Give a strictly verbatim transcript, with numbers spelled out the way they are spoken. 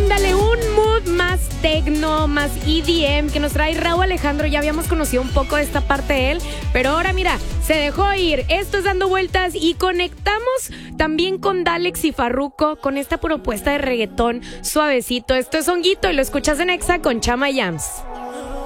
Ándale, un mood más techno, más E D M que nos trae Rauw Alejandro. Ya habíamos conocido un poco de esta parte de él, pero ahora mira, se dejó ir. Esto es Dando Vueltas y conectamos también con Dalex y Farruko con esta propuesta de reggaetón suavecito. Esto es Honguito y lo escuchas en Exa con Chama Yams.